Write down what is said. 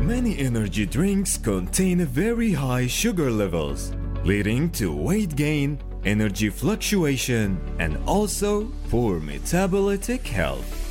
Many energy drinks contain very high sugar levels, leading to weight gain, energy fluctuation, and also poor metabolic health.